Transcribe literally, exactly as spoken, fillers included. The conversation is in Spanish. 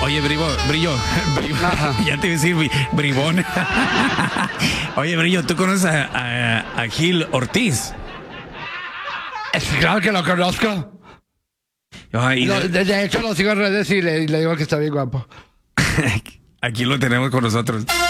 Oye, Brillo, Brillo, Brillo ya te iba a decir Bribón. Oye, Brillo, ¿tú conoces a, a, a Gil Ortiz? Es claro que lo conozco. Ay, Lo, de... de hecho, lo sigo en redes y le, le digo que está bien guapo. Aquí lo tenemos con nosotros.